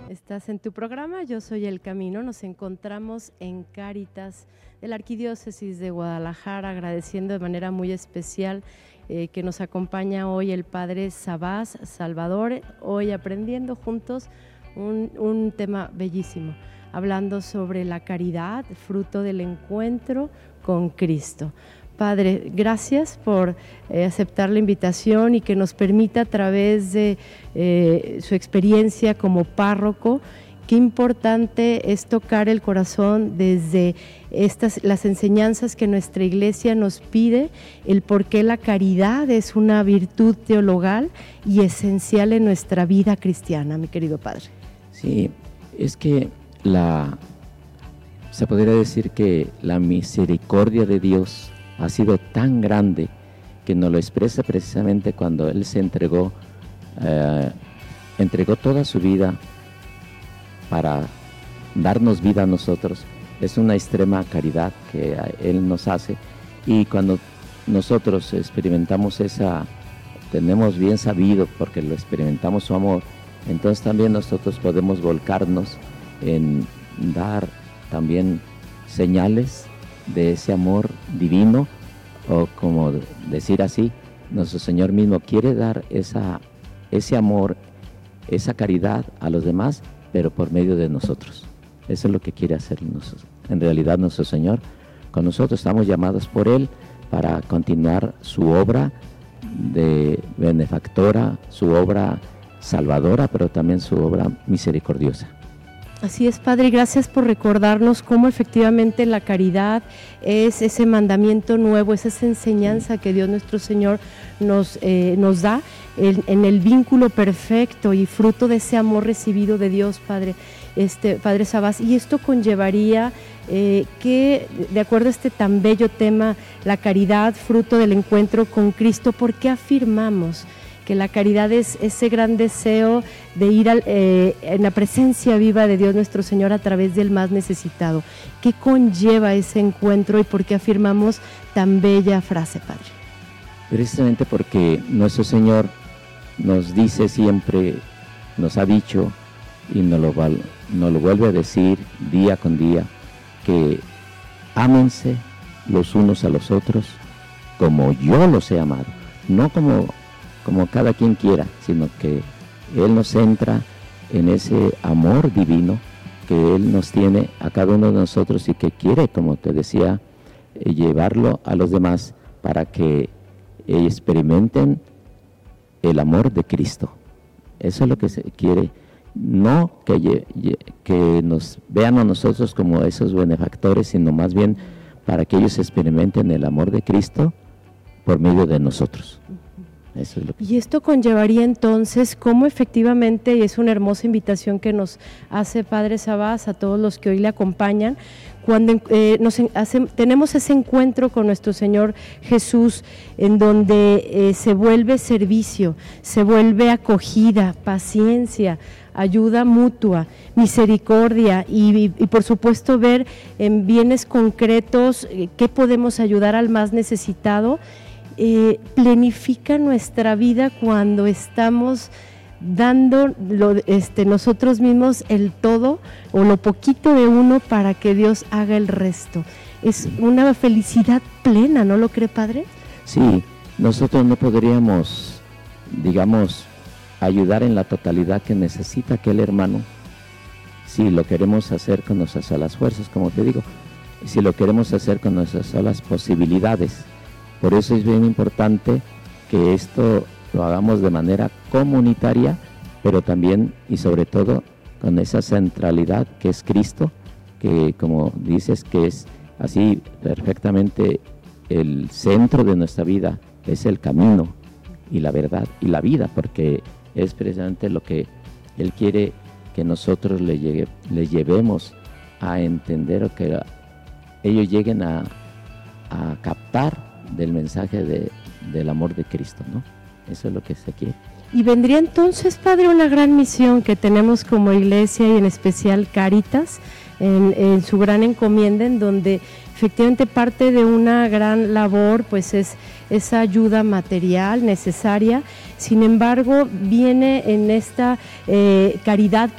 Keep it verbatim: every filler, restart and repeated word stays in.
Estás en tu programa, Yo Soy el Camino. Nos encontramos en Cáritas de la Arquidiócesis de Guadalajara, agradeciendo de manera muy especial eh, que nos acompaña hoy el Padre Sabás Salvador, hoy aprendiendo juntos un, un tema bellísimo, hablando sobre la caridad, fruto del encuentro con Cristo. Padre, gracias por eh, aceptar la invitación y que nos permita a través de eh, su experiencia como párroco, qué importante es tocar el corazón desde estas, las enseñanzas que nuestra Iglesia nos pide, el por qué la caridad es una virtud teologal y esencial en nuestra vida cristiana, mi querido Padre. Sí, es que la, se podría decir que la misericordia de Dios ha sido tan grande que nos lo expresa precisamente cuando Él se entregó, eh, entregó toda su vida para darnos vida a nosotros. Es una extrema caridad que Él nos hace, y cuando nosotros experimentamos esa, tenemos bien sabido porque lo experimentamos su amor, entonces también nosotros podemos volcarnos en dar también señales de ese amor divino, o como decir así, nuestro Señor mismo quiere dar esa, ese amor, esa caridad a los demás, pero por medio de nosotros. Eso es lo que quiere hacer en realidad nuestro Señor con nosotros. Estamos llamados por Él para continuar su obra de benefactora, su obra salvadora, pero también su obra misericordiosa. Así es, Padre, gracias por recordarnos cómo efectivamente la caridad es ese mandamiento nuevo, es esa enseñanza que Dios nuestro Señor nos, eh, nos da en, en el vínculo perfecto y fruto de ese amor recibido de Dios, Padre, este, Padre Sabás. Y esto conllevaría eh, que, de acuerdo a este tan bello tema, la caridad, fruto del encuentro con Cristo, ¿por qué afirmamos que la caridad es ese gran deseo de ir al, eh, en la presencia viva de Dios nuestro Señor a través del más necesitado? ¿Qué conlleva ese encuentro y por qué afirmamos tan bella frase, Padre? Precisamente porque nuestro Señor nos dice siempre, nos ha dicho y nos lo, nos lo vuelve a decir día con día, que ámense los unos a los otros como yo los he amado, no como como cada quien quiera, sino que Él nos centra en ese amor divino que Él nos tiene a cada uno de nosotros y que quiere, como te decía, eh, llevarlo a los demás para que experimenten el amor de Cristo. Eso es lo que se quiere, no que, que nos vean a nosotros como esos benefactores, sino más bien para que ellos experimenten el amor de Cristo por medio de nosotros. Eso es lo que... Y esto conllevaría entonces cómo efectivamente, y es una hermosa invitación que nos hace Padre Sabás a todos los que hoy le acompañan, cuando eh, nos hace, tenemos ese encuentro con nuestro Señor Jesús, en donde eh, se vuelve servicio, se vuelve acogida, paciencia, ayuda mutua, misericordia y, y, y por supuesto ver en bienes concretos eh, qué podemos ayudar al más necesitado. Eh, planifica nuestra vida cuando estamos dando lo, este, nosotros mismos el todo o lo poquito de uno para que Dios haga el resto. Es una felicidad plena, ¿no lo cree, Padre? Sí, nosotros no podríamos, digamos, ayudar en la totalidad que necesita aquel hermano si lo queremos hacer con nuestras solas fuerzas, como te digo, si lo queremos hacer con nuestras solas posibilidades. Por eso es bien importante que esto lo hagamos de manera comunitaria, pero también y sobre todo con esa centralidad que es Cristo, que como dices que es así perfectamente el centro de nuestra vida, es el camino y la verdad y la vida, porque es precisamente lo que Él quiere que nosotros le, llegue, le llevemos a entender, o que ellos lleguen a, a captar del mensaje de, del amor de Cristo, ¿no? Eso es lo que se quiere. Y vendría entonces, Padre, una gran misión que tenemos como Iglesia y en especial Cáritas, en, en su gran encomienda, en donde efectivamente parte de una gran labor pues es esa ayuda material necesaria. Sin embargo, viene en esta eh, caridad